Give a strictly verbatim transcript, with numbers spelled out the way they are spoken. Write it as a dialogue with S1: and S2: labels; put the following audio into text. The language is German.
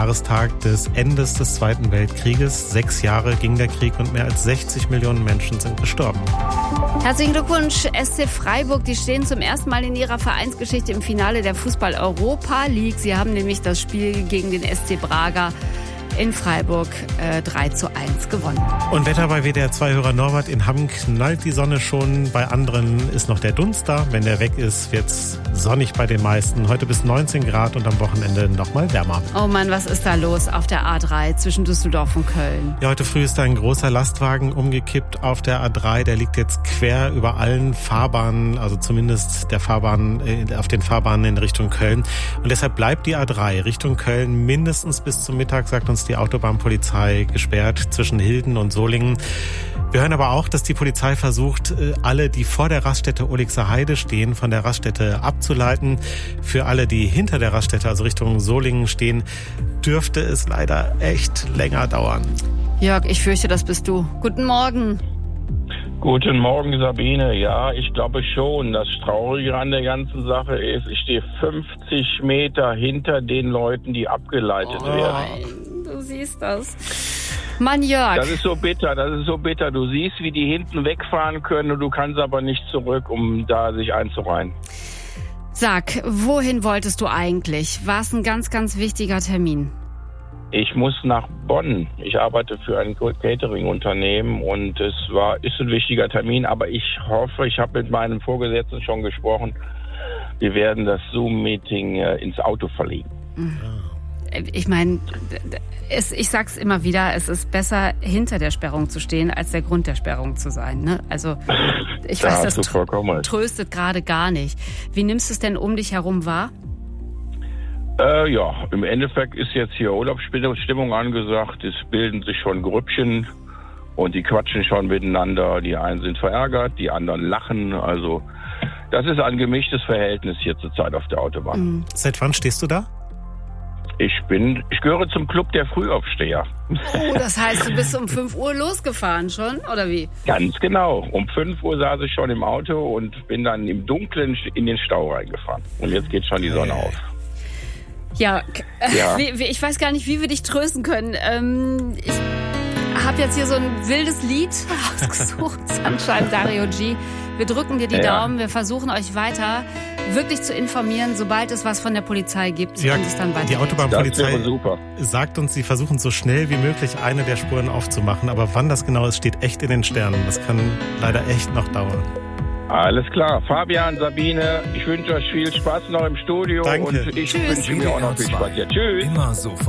S1: Jahrestag des Endes des Zweiten Weltkrieges. Sechs Jahre ging der Krieg und mehr als sechzig Millionen Menschen sind gestorben.
S2: Herzlichen Glückwunsch, S C Freiburg. Die stehen zum ersten Mal in ihrer Vereinsgeschichte im Finale der Fußball-Europa League. Sie haben nämlich das Spiel gegen den S C Braga in Freiburg äh, drei zu eins gewonnen.
S1: Und Wetter bei W D R zwei-Hörer Norbert: In Hamm knallt die Sonne schon, bei anderen ist noch der Dunst da. Wenn der weg ist, wird's sonnig bei den meisten. Heute bis neunzehn Grad und am Wochenende noch mal wärmer.
S2: Oh Mann, was ist da los auf der A drei zwischen Düsseldorf und Köln?
S1: Ja, heute früh ist da ein großer Lastwagen umgekippt auf der A drei. Der liegt jetzt quer über allen Fahrbahnen, also zumindest der Fahrbahn, äh, auf den Fahrbahnen in Richtung Köln. Und deshalb bleibt die A drei Richtung Köln mindestens bis zum Mittag, sagt uns die Autobahnpolizei, gesperrt zwischen Hilden und Solingen. Wir hören aber auch, dass die Polizei versucht, alle, die vor der Raststätte Ulixer Heide stehen, von der Raststätte abzuleiten. Für alle, die hinter der Raststätte, also Richtung Solingen stehen, dürfte es leider echt länger dauern.
S2: Jörg, ich fürchte, das bist du. Guten Morgen.
S3: Guten Morgen, Sabine. Ja, ich glaube schon. Das Traurige an der ganzen Sache ist, ich stehe fünfzig Meter hinter den Leuten, die abgeleitet
S2: oh,
S3: werden.
S2: Du siehst das. Mann, Jörg.
S3: Das ist so bitter, das ist so bitter. Du siehst, wie die hinten wegfahren können und du kannst aber nicht zurück, um da sich einzureihen.
S2: Sag, wohin wolltest du eigentlich? War es ein ganz, ganz wichtiger Termin?
S3: Ich muss nach Bonn. Ich arbeite für ein Catering-Unternehmen und es war, ist ein wichtiger Termin, aber ich hoffe, ich habe mit meinem Vorgesetzten schon gesprochen, wir werden das Zoom-Meeting äh, ins Auto verlegen.
S2: Ich meine, ich sag's immer wieder, es ist besser, hinter der Sperrung zu stehen, als der Grund der Sperrung zu sein. Ne? Also ich
S3: da
S2: weiß,
S3: das
S2: tr- tröstet gerade gar nicht. Wie nimmst du es denn um dich herum wahr?
S3: Äh, ja, im Endeffekt ist jetzt hier Urlaubsstimmung angesagt. Es bilden sich schon Grüppchen und die quatschen schon miteinander. Die einen sind verärgert, die anderen lachen. Also das ist ein gemischtes Verhältnis hier zurzeit auf der Autobahn.
S1: Mhm. Seit wann stehst du da?
S3: Ich bin, ich gehöre zum Club der Frühaufsteher.
S2: Oh, das heißt, du bist um fünf Uhr losgefahren schon, oder wie?
S3: Ganz genau. Um fünf Uhr saß ich schon im Auto und bin dann im Dunkeln in den Stau reingefahren. Und jetzt geht schon die Sonne auf.
S2: Ja,
S3: ja.
S2: Wie, wie, ich weiß gar nicht, wie wir dich trösten können. Ähm, ich habe jetzt hier so ein wildes Lied ausgesucht, Sunshine, Dario G. Wir drücken dir die ja. Daumen, wir versuchen euch weiter wirklich zu informieren, sobald es was von der Polizei gibt.
S1: Ja,
S2: und es dann
S1: die Autobahnpolizei sagt uns, sie versuchen so schnell wie möglich eine der Spuren aufzumachen, aber wann das genau ist, steht echt in den Sternen. Das kann leider echt noch dauern.
S3: Alles klar. Fabian, Sabine, ich wünsche euch viel Spaß noch im Studio.
S1: Danke.
S3: Und ich wünsche mir auch noch viel Spaß. Ja, tschüss.
S4: Immer so